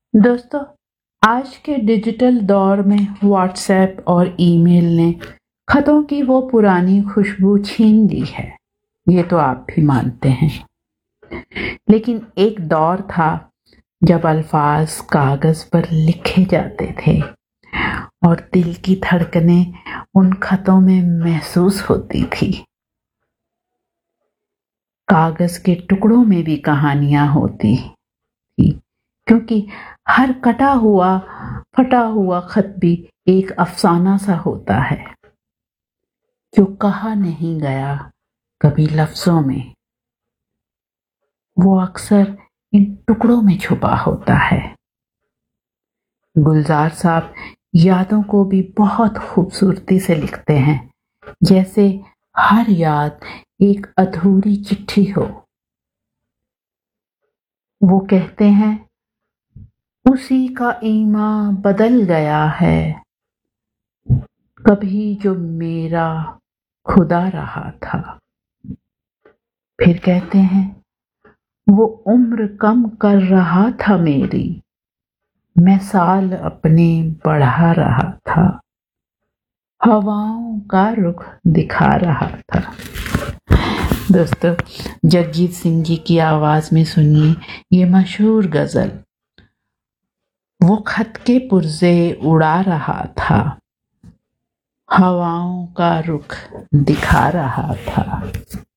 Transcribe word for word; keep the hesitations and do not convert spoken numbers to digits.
दोस्तों, आज के डिजिटल दौर में व्हाट्सएप और ईमेल ने खतों की वो पुरानी खुशबू छीन ली है। ये तो आप भी मानते हैं। लेकिन एक दौर था जब अल्फाज कागज पर लिखे जाते थे और दिल की धड़कनें उन खतों में महसूस होती थी। कागज के टुकड़ों में भी कहानियां होती थी, क्योंकि हर कटा हुआ फटा हुआ खत भी एक अफसाना सा होता है जो कहा नहीं गया कभी लफ्जों में। वो अक्सर इन टुकड़ों में छुपा होता है। गुलजार साहब यादों को भी बहुत खूबसूरती से लिखते हैं, जैसे हर याद एक अधूरी चिट्ठी हो। वो कहते हैं, उसी का ईमान बदल गया है, कभी जो मेरा खुदा रहा था। फिर कहते हैं, वो उम्र कम कर रहा था मेरी, मैं साल अपने बढ़ा रहा था, हवाओं का रुख दिखा रहा था। दोस्तों, जगजीत सिंह जी की आवाज में सुनिए ये मशहूर गजल। वो खत के पुर्जे उड़ा रहा था, हवाओं का रुख दिखा रहा था।